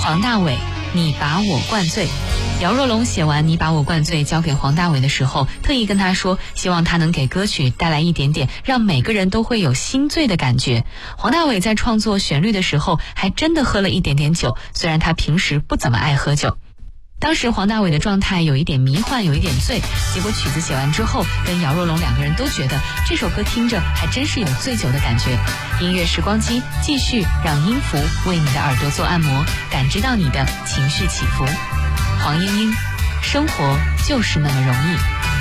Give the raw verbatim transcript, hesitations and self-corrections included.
黄大炜，你把我灌醉。姚若龙写完《你把我灌醉》交给黄大炜的时候，特意跟他说，希望他能给歌曲带来一点点让每个人都会有心醉的感觉。黄大炜在创作旋律的时候，还真的喝了一点点酒，虽然他平时不怎么爱喝酒。当时黄大炜的状态有一点迷幻，有一点醉，结果曲子写完之后，跟姚若龙两个人都觉得这首歌听着还真是有醉酒的感觉。音乐时光机继续让音符为你的耳朵做按摩，感知到你的情绪起伏。黄莺莺，生活就是那么容易。